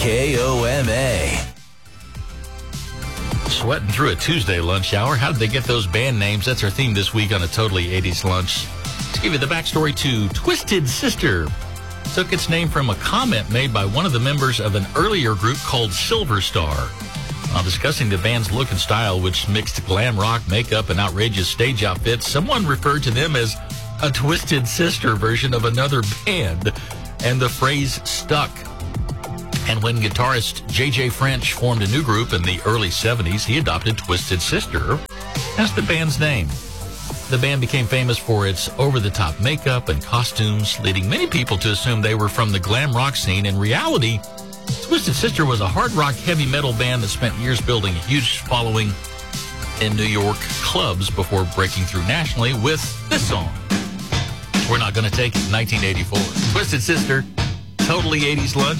KOMA. Sweating through a Tuesday lunch hour. How did they get those band names? That's our theme this week on a Totally 80s Lunch. To give you the backstory to Twisted Sister. Took its name from a comment made by one of the members of an earlier group called Silver Star. While discussing the band's look and style, which mixed glam rock, makeup, and outrageous stage outfits, someone referred to them as a Twisted Sister version of another band, and the phrase stuck. And when guitarist J.J. French formed a new group in the early 70s, he adopted Twisted Sister as the band's name. The band became famous for its over-the-top makeup and costumes, leading many people to assume they were from the glam rock scene. In reality, Twisted Sister was a hard rock heavy metal band that spent years building a huge following in New York clubs before breaking through nationally with this song. We're Not Gonna Take It, 1984. Twisted Sister, Totally 80s Lunch.